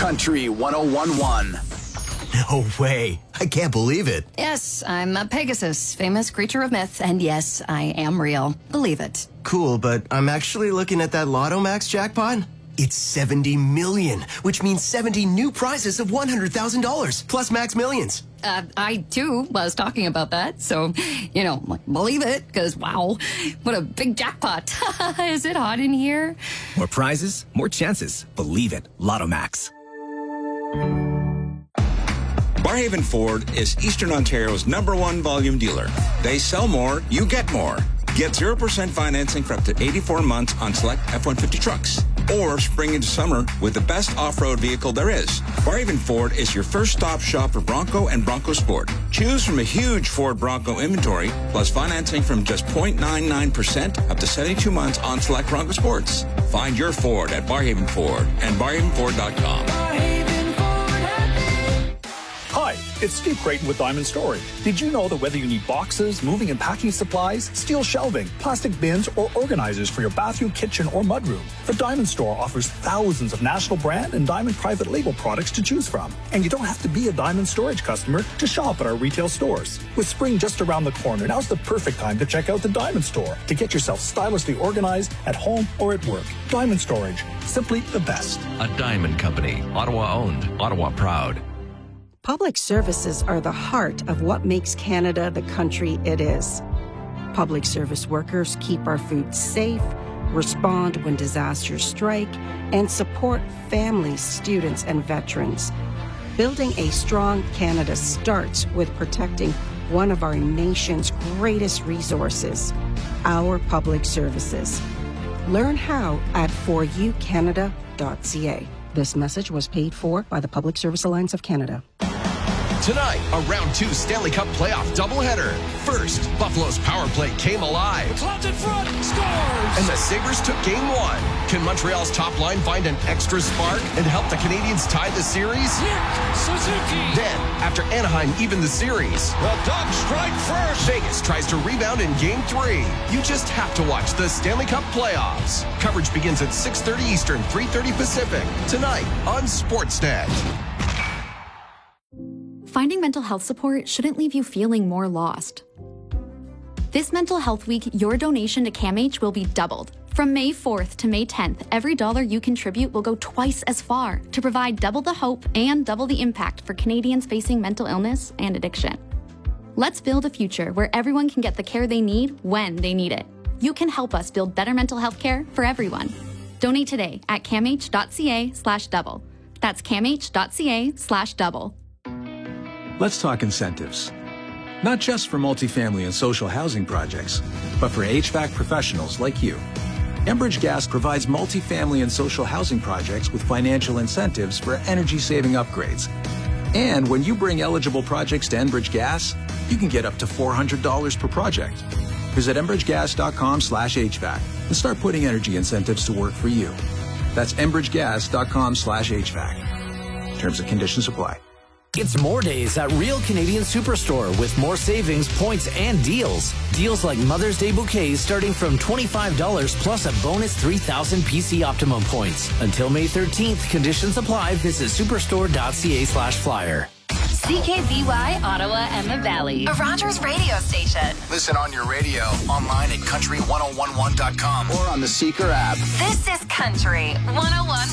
Country 101.1. No way. I can't believe it. Yes, I'm a Pegasus, famous creature of myth, and yes, I am real. Believe it. Cool, but I'm actually looking at that Lotto Max jackpot. It's 70 million, which means 70 new prizes of $100,000 plus Max Millions. I, too, was talking about that, so, believe it, because, wow, what a big jackpot. Is it hot in here? More prizes, more chances. Believe it. Lotto Max. Barhaven Ford is Eastern Ontario's #1 volume dealer. They sell more, you get more. Get 0% financing for up to 84 months on select F-150 trucks. Or spring into summer with the best off-road vehicle there is. Barhaven Ford is your first-stop shop for Bronco and Bronco Sport. Choose from a huge Ford Bronco inventory, plus financing from just 0.99% up to 72 months on select Bronco Sports. Find your Ford at Barhaven Ford and barhavenford.com. Hi, it's Steve Creighton with Diamond Storage. Did you know that whether you need boxes, moving and packing supplies, steel shelving, plastic bins, or organizers for your bathroom, kitchen, or mudroom, the Diamond Store offers thousands of national brand and Diamond private label products to choose from. And you don't have to be a Diamond Storage customer to shop at our retail stores. With spring just around the corner, now's the perfect time to check out the Diamond Store to get yourself stylishly organized at home or at work. Diamond Storage, simply the best. A Diamond Company, Ottawa owned, Ottawa proud. Public services are the heart of what makes Canada the country it is. Public service workers keep our food safe, respond when disasters strike, and support families, students, and veterans. Building a strong Canada starts with protecting one of our nation's greatest resources, our public services. Learn how at foryoucanada.ca. This message was paid for by the Public Service Alliance of Canada. Tonight, a Round 2 Stanley Cup playoff doubleheader. First, Buffalo's power play came alive. Clouds in front, scores! And the Sabres took Game 1. Can Montreal's top line find an extra spark and help the Canadiens tie the series? Nick Suzuki! Then, after Anaheim evened the series, the Ducks strike first! Vegas tries to rebound in Game 3. You just have to watch the Stanley Cup playoffs. Coverage begins at 6:30 Eastern, 3:30 Pacific. Tonight on Sportsnet. Finding mental health support shouldn't leave you feeling more lost. This Mental Health Week, your donation to CAMH will be doubled. From May 4th to May 10th, every dollar you contribute will go twice as far to provide double the hope and double the impact for Canadians facing mental illness and addiction. Let's build a future where everyone can get the care they need when they need it. You can help us build better mental health care for everyone. Donate today at camh.ca/double. That's camh.ca/double. Let's talk incentives. Not just for multifamily and social housing projects, but for HVAC professionals like you. Enbridge Gas provides multifamily and social housing projects with financial incentives for energy-saving upgrades. And when you bring eligible projects to Enbridge Gas, you can get up to $400 per project. Visit enbridgegas.com/HVAC and start putting energy incentives to work for you. That's enbridgegas.com/HVAC. Terms and conditions apply. It's more days at Real Canadian Superstore with more savings, points, and deals. Deals like Mother's Day bouquets starting from $25 plus a bonus 3,000 PC Optimum points. Until May 13th, conditions apply. Visit superstore.ca/flyer. CKVY Ottawa and the Valley, a Rogers radio station. Listen on your radio, online at country1011.com or on the Seeker app. This is Country 101.1.